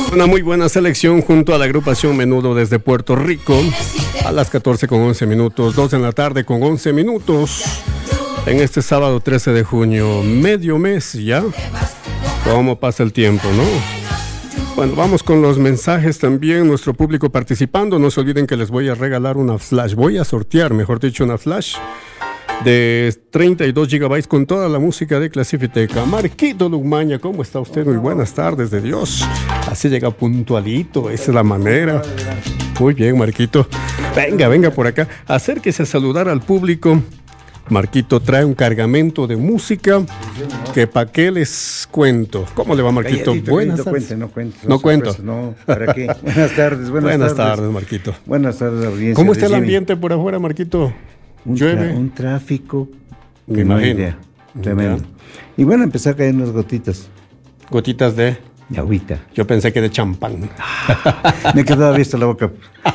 Una muy buena selección junto a la agrupación Menudo desde Puerto Rico a las 14:11, 2 de la tarde con 11 minutos en este sábado 13 de junio, medio mes ya. ¿Cómo pasa el tiempo, no? Bueno, vamos con los mensajes también, nuestro público participando. No se olviden que les voy a regalar una flash, voy a sortear, mejor dicho, una flash de 32 gigabytes con toda la música de Clasifiteca. Marquito Lugmaña, ¿cómo está usted? Muy buenas tardes, de Dios. Así llega puntualito, esa es la manera. Muy bien, Marquito. Venga por acá. Acérquese a saludar al público. Marquito trae un cargamento de música que pa' qué les cuento. ¿Cómo le va, Marquito? Buenas tardes. No cuento. No, ¿para qué? Buenas tardes. Buenas tardes, Marquito. Buenas tardes, audiencia. ¿Cómo está el ambiente por afuera, Marquito? ¿Llueve? Un tráfico. Me imagino. Tremendo. Y bueno, empezó a caer unas gotitas. Gotitas de agüita. Yo pensé que de champán. Me quedaba abierta la boca.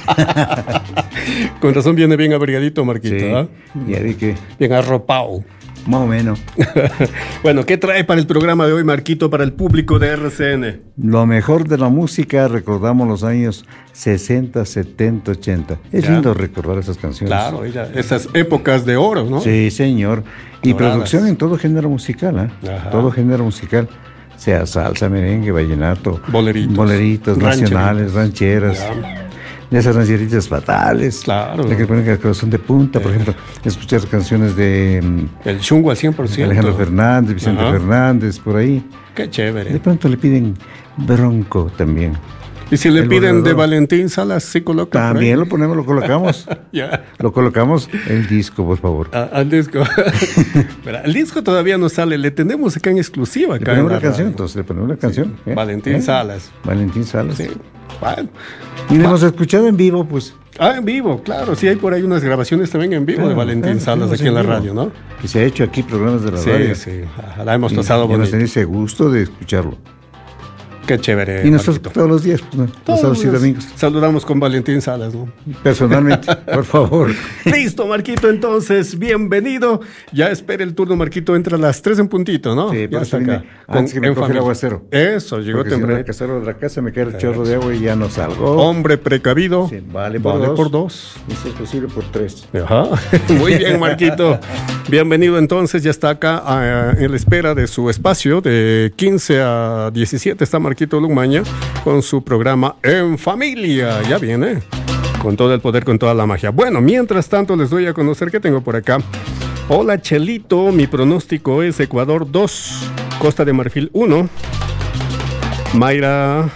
Con razón viene bien abrigadito, Marquito. Sí, ¿eh? Ya vi que... Bien arropado. Más o menos. Bueno, ¿qué trae para el programa de hoy, Marquito, para el público de RCN? Lo mejor de la música, recordamos los años 60, 70, 80. Es lindo recordar esas canciones. Claro, esas épocas de oro, ¿no? Sí, señor. Y Doradas. producción en todo género musical, Ajá. Todo género musical. Sea salsa, merengue, vallenato. Boleritos nacionales, rancheras. Ya. De esas rancheritas fatales. Claro. La que ponen el corazón de punta, por ejemplo. Escuchar canciones de... El chungo al 100%. Alejandro Fernández, Vicente Fernández, por ahí. Qué chévere. De pronto le piden Bronco también. Y si le El piden de Borrador. Valentín Salas, ¿sí coloca? También lo ponemos, lo colocamos. Ya. Lo colocamos el disco, por favor. Al disco. Mira, el disco todavía no sale, le tenemos acá en exclusiva. Le Acá ponemos en la canción, radio. entonces le ponemos la canción. Valentín Salas. Valentín Salas. Sí. Bueno. Y le hemos escuchado en vivo, pues. En vivo, claro. Sí, hay por ahí unas grabaciones también en vivo de Valentín Salas aquí en la radio, ¿no? Que se ha hecho aquí programas de la radio. Sí. La hemos pasado Y hemos bonito. tenido ese gusto de escucharlo. Qué chévere. Y nosotros Marquito. todos los días, pues, ¿no? Los sábados y domingos. Saludamos con Valentín Salas, ¿no? Personalmente, por favor. Listo, Marquito, entonces, bienvenido. Ya espere el turno, Marquito, entra a las 3 en puntito, ¿no? Sí, ya por está eso acá. vine antes que me coge el aguacero. Eso, llegó Porque si no, temprano. el casero de la casa me cae el chorro de agua y ya no salgo. Hombre precavido. Sí, vale por dos. Y si es posible, por 3. Ajá. Muy bien, Marquito. Bienvenido entonces, ya está acá en la espera de su espacio de 15 a 17 está Marquito Lugmaña con su programa En Familia. Ya viene con todo el poder, con toda la magia. Bueno, mientras tanto les doy a conocer que tengo por acá. Hola, Chelito, mi pronóstico es Ecuador 2, Costa de Marfil 1. Mayra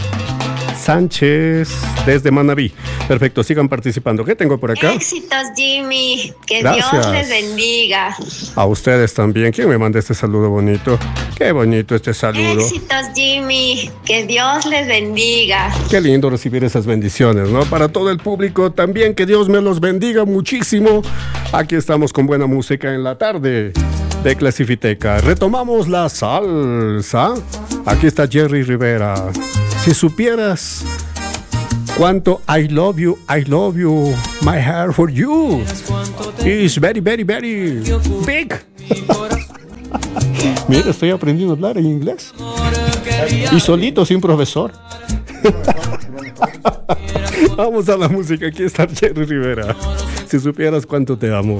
Sánchez desde Manabí. Perfecto, sigan participando. ¿Qué tengo por acá? Éxitos, Jimmy. Que Gracias. Dios les bendiga. A ustedes también. ¿Quién me manda este saludo bonito? Qué bonito este saludo. Éxitos, Jimmy. Que Dios les bendiga. Qué lindo recibir esas bendiciones, ¿no? Para todo el público también, que Dios me los bendiga muchísimo. Aquí estamos con buena música en la tarde de Clasifiteca. Retomamos la salsa. Aquí está Jerry Rivera. Si supieras cuánto I love you, my heart for you is very, very, very big. Mira, estoy aprendiendo a hablar en inglés. Y solito, sin profesor. Vamos a la música. Aquí está Jerry Rivera. Si supieras cuánto te amo.